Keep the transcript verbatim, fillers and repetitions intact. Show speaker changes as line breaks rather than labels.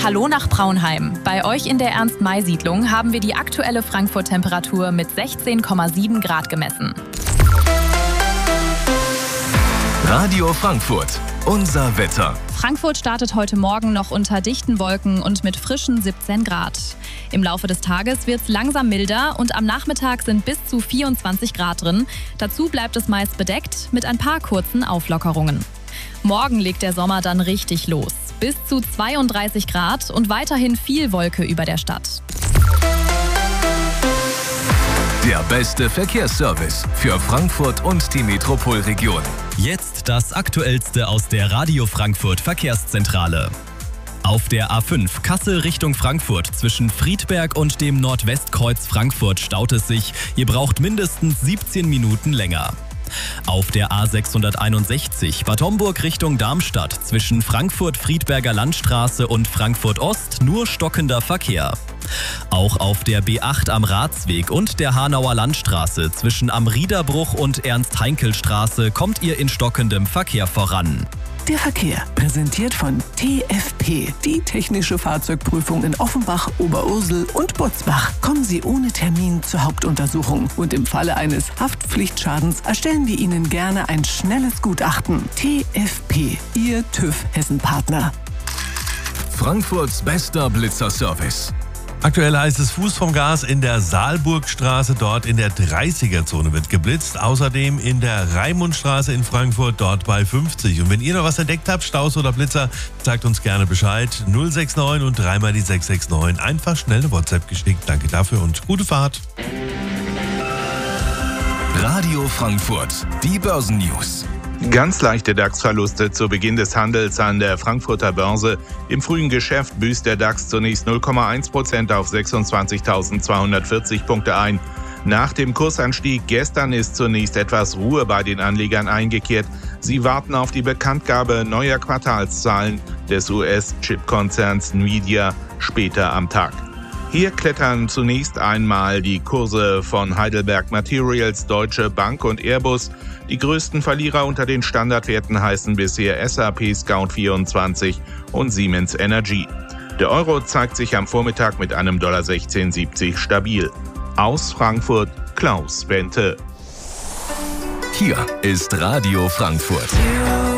Hallo nach Braunheim. Bei euch in der Ernst-May-Siedlung haben wir die aktuelle Frankfurt-Temperatur mit sechzehn Komma sieben Grad gemessen.
Radio Frankfurt, unser Wetter.
Frankfurt startet heute Morgen noch unter dichten Wolken und mit frischen siebzehn Grad. Im Laufe des Tages wird es langsam milder und am Nachmittag sind bis zu vierundzwanzig Grad drin. Dazu bleibt es meist bedeckt mit ein paar kurzen Auflockerungen. Morgen legt der Sommer dann richtig los. Bis zu zweiunddreißig Grad und weiterhin viel Wolke über der Stadt.
Der beste Verkehrsservice für Frankfurt und die Metropolregion.
Jetzt das Aktuellste aus der Radio Frankfurt Verkehrszentrale. Auf der A fünf Kassel Richtung Frankfurt zwischen Friedberg und dem Nordwestkreuz Frankfurt staut es sich. Ihr braucht mindestens siebzehn Minuten länger. Auf der A sechshunderteinundsechzig Bad Homburg Richtung Darmstadt zwischen Frankfurt-Friedberger Landstraße und Frankfurt-Ost nur stockender Verkehr. Auch auf der B acht am Ratsweg und der Hanauer Landstraße zwischen Am Riederbruch und Ernst-Heinkel-Straße kommt ihr in stockendem Verkehr voran.
Der Verkehr, präsentiert von T F P, die technische Fahrzeugprüfung in Offenbach, Oberursel und Butzbach. Kommen Sie ohne Termin zur Hauptuntersuchung und im Falle eines Haftpflichtschadens erstellen wir Ihnen gerne ein schnelles Gutachten. T F P, Ihr TÜV Hessen-Partner.
Frankfurts bester Blitzerservice.
Aktuell heißt es Fuß vom Gas in der Saalburgstraße, dort in der dreißiger-Zone wird geblitzt. Außerdem in der Raimundstraße in Frankfurt, dort bei fünfzig. Und wenn ihr noch was entdeckt habt, Staus oder Blitzer, sagt uns gerne Bescheid. null sechs neun und dreimal die sechs sechs neun. Einfach schnell eine WhatsApp geschickt. Danke dafür und gute Fahrt.
Radio Frankfurt, die Börsennews.
Ganz leichte DAX-Verluste zu Beginn des Handels an der Frankfurter Börse. Im frühen Geschäft büßt der DAX zunächst null Komma eins Prozent auf sechsundzwanzigtausendzweihundertvierzig Punkte ein. Nach dem Kursanstieg gestern ist zunächst etwas Ruhe bei den Anlegern eingekehrt. Sie warten auf die Bekanntgabe neuer Quartalszahlen des U S-Chip-Konzerns Nvidia später am Tag. Hier klettern zunächst einmal die Kurse von Heidelberg Materials, Deutsche Bank und Airbus. Die größten Verlierer unter den Standardwerten heißen bisher S A P Scout vierundzwanzig und Siemens Energy. Der Euro zeigt sich am Vormittag mit einem Dollar sechzehn siebzig stabil. Aus Frankfurt, Klaus Bente.
Hier ist Radio Frankfurt.